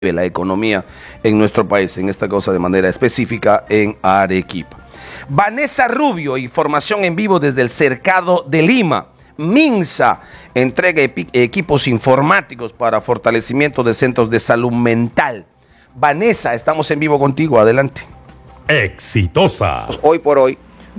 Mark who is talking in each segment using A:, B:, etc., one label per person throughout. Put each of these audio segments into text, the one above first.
A: la economía en nuestro país, en esta cosa de manera específica en Arequipa. Vanessa Rubio, información en vivo desde el Cercado de Lima. Minsa entrega equipos informáticos para fortalecimiento de centros de salud mental. Vanessa, estamos en vivo contigo, adelante.
B: Exitosa.
C: Hoy por hoy.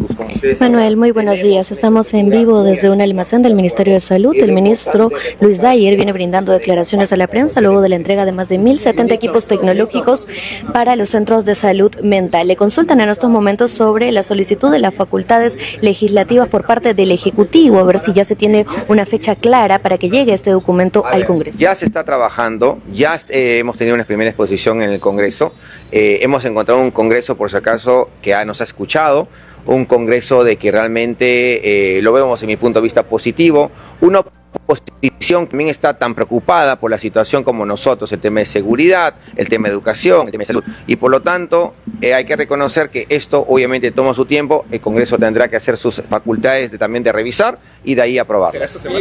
D: Manuel, muy buenos días. Estamos en vivo desde un almacén del Ministerio de Salud. El ministro Luis Dyer viene brindando declaraciones a la prensa luego de la entrega de más de 1.070 equipos tecnológicos para los centros de salud mental. Le consultan en estos momentos sobre la solicitud de las facultades legislativas por parte del Ejecutivo, a ver si ya se tiene una fecha clara para que llegue este documento al Congreso.
C: Ya se está trabajando, ya hemos tenido una primera exposición en el Congreso, hemos encontrado un Congreso, por si acaso, que nos ha escuchado, un Congreso de que realmente lo vemos, en mi punto de vista, positivo, una oposición que también está tan preocupada por la situación como nosotros, el tema de seguridad, el tema de educación, el tema de salud, y por lo tanto hay que reconocer que esto obviamente toma su tiempo, el Congreso tendrá que hacer sus facultades también de revisar y de ahí aprobar.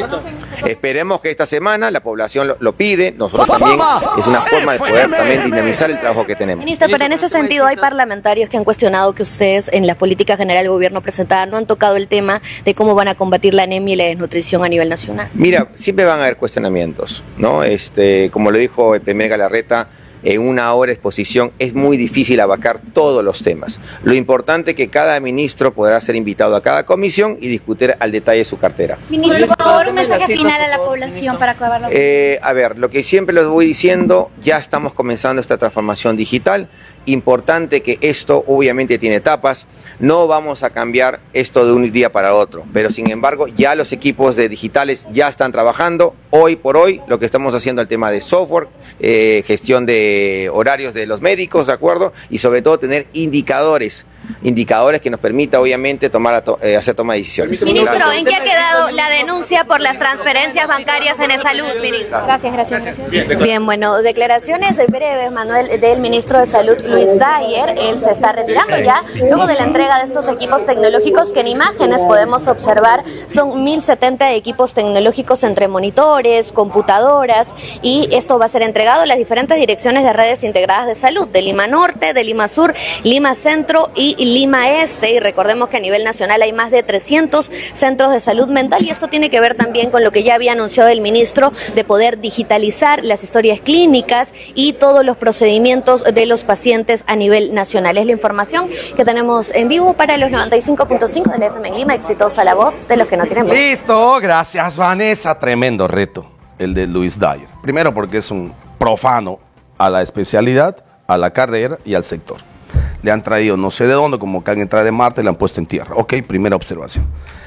C: Esperemos que esta semana la población lo pide, nosotros también, es una forma de poder también dinamizar el trabajo que tenemos.
D: Ministro, pero en ese sentido hay parlamentarios que han cuestionado que ustedes en la política general del gobierno presentada no han tocado el tema de cómo van a combatir la anemia y la desnutrición a nivel nacional.
C: Mira, siempre van a haber cuestionamientos, ¿no? Como lo dijo el primer Galarreta, en una hora de exposición es muy difícil abarcar todos los temas. Lo importante es que cada ministro podrá ser invitado a cada comisión y discutir al detalle su cartera.
E: Ministro, por favor, un mensaje final a la población para acabar la...
C: A ver, lo que siempre les voy diciendo, ya estamos comenzando esta transformación digital. Importante que esto obviamente tiene etapas, no vamos a cambiar esto de un día para otro, pero sin embargo ya los equipos de digitales ya están trabajando. Hoy por hoy lo que estamos haciendo el tema de software, gestión de horarios de los médicos, ¿de acuerdo? Y sobre todo tener indicadores que nos permita obviamente hacer toma de decisiones.
D: Ministro, ¿en qué ha quedado la denuncia por las transferencias bancarias en el salud, ministro?
E: Gracias.
D: Bien, bueno, declaraciones breves, Manuel, del ministro de Salud, Luis Dyer. Él se está retirando ya luego de la entrega de estos equipos tecnológicos que en imágenes podemos observar son 1.070 equipos tecnológicos entre monitores, computadoras, y esto va a ser entregado a las diferentes direcciones de redes integradas de salud, de Lima Norte, de Lima Sur, Lima Centro y Lima Este, y recordemos que a nivel nacional hay más de 300 centros de salud mental, y esto tiene que ver también con lo que ya había anunciado el ministro de poder digitalizar las historias clínicas y todos los procedimientos de los pacientes a nivel nacional. Es la información que tenemos en vivo para los 95.5 de la FM en Lima. Exitosa la voz de los que no tienen voz.
A: Listo, gracias Vanessa. Tremendo reto el de Luis Dyer. Primero porque es un profano a la especialidad, a la carrera y al sector. Le han traído no sé de dónde, como que han entrado de Marte y le han puesto en tierra. Ok, primera observación.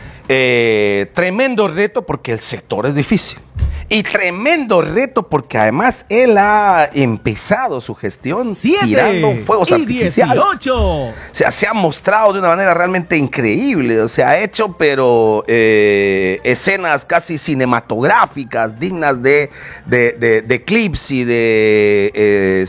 A: Tremendo reto porque el sector es difícil. Y tremendo reto porque además él ha empezado su gestión tirando fuegos artificiales.
B: 18.
A: O sea, se ha mostrado de una manera realmente increíble. O sea, ha hecho, pero escenas casi cinematográficas, dignas de clips y de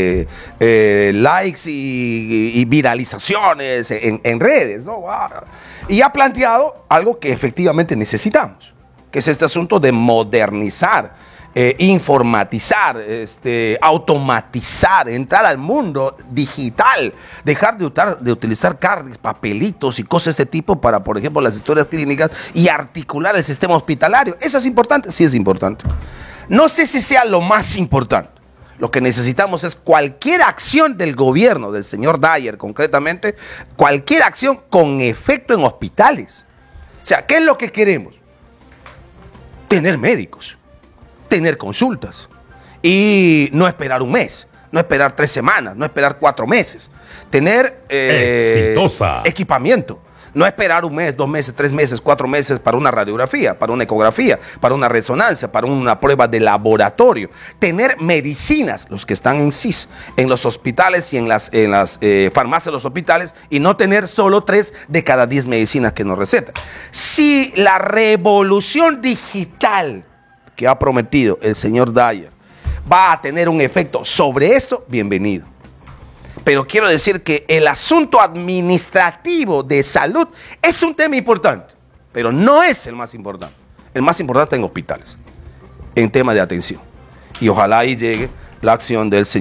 A: likes y viralizaciones en redes, ¿no? Wow. Y ha planteado algo que efectivamente necesitamos, que es este asunto de modernizar, informatizar, automatizar, entrar al mundo digital, dejar de utilizar carnes, papelitos y cosas de este tipo para, por ejemplo, las historias clínicas y articular el sistema hospitalario. ¿Eso es importante? Sí es importante. No sé si sea lo más importante. Lo que necesitamos es cualquier acción del gobierno, del señor Dyer concretamente, cualquier acción con efecto en hospitales. O sea, ¿qué es lo que queremos? Tener médicos, tener consultas y no esperar un mes, no esperar 3 semanas, no esperar 4 meses. Tener equipamiento. No esperar 1 mes, 2 meses, 3 meses, 4 meses para una radiografía, para una ecografía, para una resonancia, para una prueba de laboratorio. Tener medicinas, los que están en CIS, en los hospitales y en las farmacias de los hospitales, y no tener solo 3 de cada 10 medicinas que nos recetan. Si la revolución digital que ha prometido el señor Dyer va a tener un efecto sobre esto, bienvenido. Pero quiero decir que el asunto administrativo de salud es un tema importante, pero no es el más importante. El más importante está en hospitales, en tema de atención. Y ojalá ahí llegue la acción del señor